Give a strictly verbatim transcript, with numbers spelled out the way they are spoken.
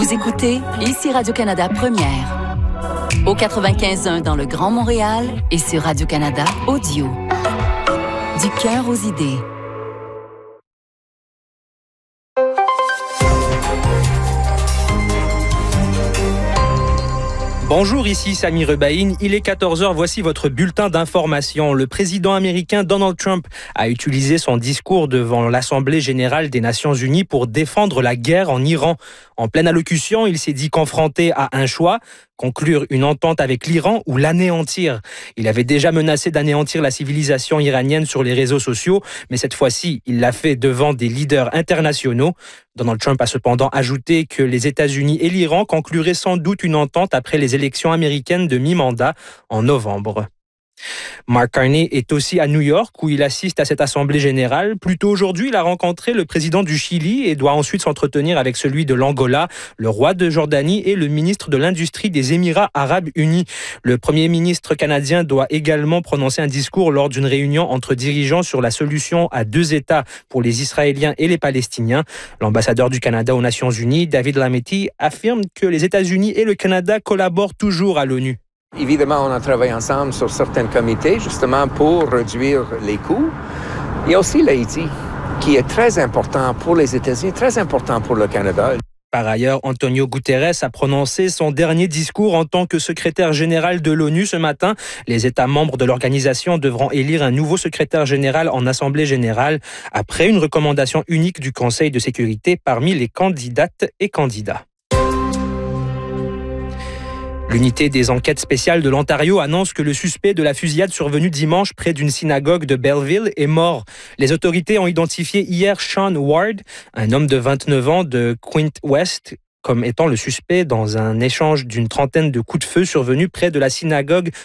Vous écoutez ici Radio-Canada Première. Au quatre-vingt-quinze point un dans le Grand Montréal et sur Radio-Canada Audio. Du cœur aux idées. Bonjour, ici Sami Rebaïn. Il est quatorze heures, voici votre bulletin d'information. Le président américain Donald Trump a utilisé son discours devant l'Assemblée générale des Nations unies pour défendre la guerre en Iran. En pleine allocution, il s'est dit confronté à un choix, conclure une entente avec l'Iran ou l'anéantir. Il avait déjà menacé d'anéantir la civilisation iranienne sur les réseaux sociaux, mais cette fois-ci, il l'a fait devant des leaders internationaux. Donald Trump a cependant ajouté que les États-Unis et l'Iran concluraient sans doute une entente après les élections américaines de mi-mandat en novembre. Mark Carney est aussi à New York où il assiste à cette assemblée générale. Plus tôt aujourd'hui, il a rencontré le président du Chili et doit ensuite s'entretenir avec celui de l'Angola, le roi de Jordanie et le ministre de l'Industrie des Émirats arabes unis. Le premier ministre canadien doit également prononcer un discours lors d'une réunion entre dirigeants sur la solution à deux États pour les Israéliens et les Palestiniens. L'ambassadeur du Canada aux Nations unies, David Lametti, affirme que les États-Unis et le Canada collaborent toujours à l'ONU. Évidemment, on a travaillé ensemble sur certains comités, justement pour réduire les coûts. Il y a aussi l'Haïti, qui est très important pour les États-Unis, très important pour le Canada. Par ailleurs, Antonio Guterres a prononcé son dernier discours en tant que secrétaire général de l'ONU ce matin. Les États membres de l'organisation devront élire un nouveau secrétaire général en Assemblée générale après une recommandation unique du Conseil de sécurité parmi les candidates et candidats. L'unité des enquêtes spéciales de l'Ontario annonce que le suspect de la fusillade survenue dimanche près d'une synagogue de Belleville est mort. Les autorités ont identifié hier Sean Ward, un homme de vingt-neuf ans de Quinte West, comme étant le suspect dans un échange d'une trentaine de coups de feu survenus près de la synagogue